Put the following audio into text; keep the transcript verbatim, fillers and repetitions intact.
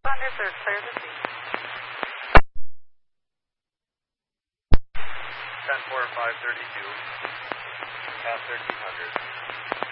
Understood. Clear the seat. ten four five thirty-two, past thirteen hundred.